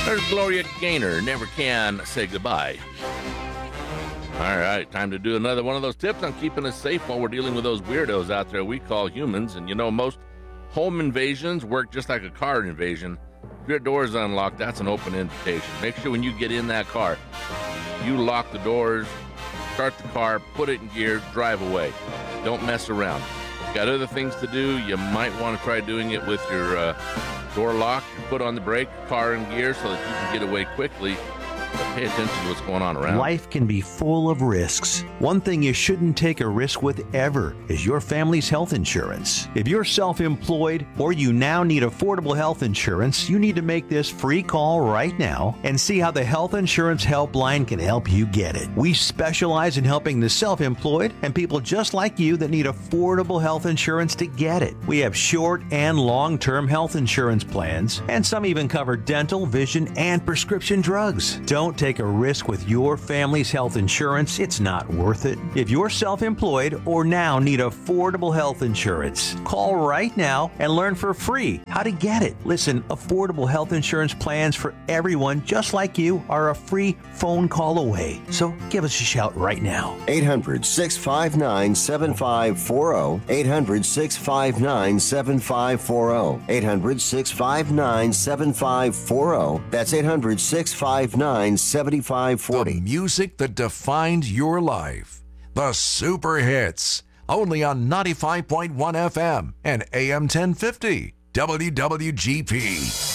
There's Gloria Gaynor, Never Can Say Goodbye. All right, time to do another one of those tips on keeping us safe while we're dealing with those weirdos out there we call humans. And you know, most home invasions work just like a car invasion. If your door is unlocked, that's an open invitation. Make sure when you get in that car, you lock the doors, start the car, put it in gear, drive away. Don't mess around. Got other things to do. You might want to try doing it with your door locked, your foot on the brake, car in gear so that you can get away quickly. But pay attention to what's going on around. Life can be full of risks. One thing you shouldn't take a risk with ever is your family's health insurance. If you're self-employed or you now need affordable health insurance, you need to make this free call right now and see how the Health Insurance Helpline can help you get it. We specialize in helping the self-employed and people just like you that need affordable health insurance to get it. We have short and long-term health insurance plans, and some even cover dental, vision, and prescription drugs. Don't take a risk with your family's health insurance. It's not worth it. If you're self-employed or now need affordable health insurance, call right now and learn for free how to get it. Listen, affordable health insurance plans for everyone just like you are a free phone call away. So give us a shout right now. 800-659-7540. 800-659-7540. 800-659-7540. That's 800-659-7540. The music that defined your life. The Super Hits. Only on 95.1 FM and AM 1050. WWGP.